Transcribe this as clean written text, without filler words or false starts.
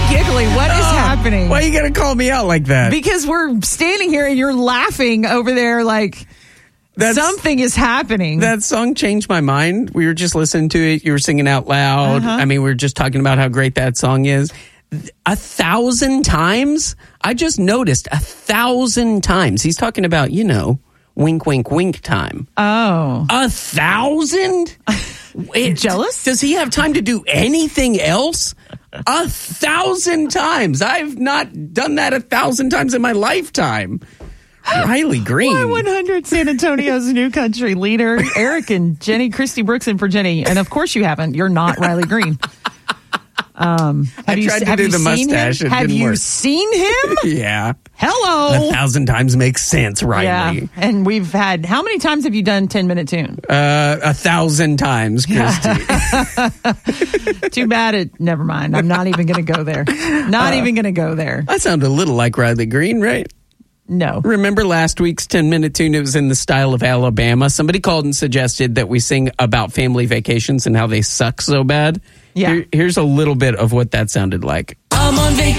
giggly? What is happening? Why you gotta call me out like that? Because we're standing here and you're laughing over there like something is happening. That song changed my mind. We were just listening to it. You were singing out loud. I mean, we were just talking about how great that song is. 1,000 times? I just noticed 1,000 times. He's talking about, wink, wink, wink time. Oh. 1,000? Jealous? Does he have time to do anything else? 1,000 times. I've not done that 1,000 times in my lifetime. Riley Green. Y100 San Antonio's new country leader, Eric and Jenny, Christy Brooks in for Jenny. And of course you haven't. You're not Riley Green. I tried to do the mustache. Have you seen him? Yeah. Hello. 1,000 times makes sense, Riley. Yeah. And we've had, how many times have you done 10-minute tune? 1,000 times, Christy. Too bad never mind. I'm not even going to go there. Not even going to go there. I sound a little like Riley Green, right? No. Remember last week's 10-minute tune? It was in the style of Alabama. Somebody called and suggested that we sing about family vacations and how they suck so bad. Yeah. Here's a little bit of what that sounded like. I'm on vacation.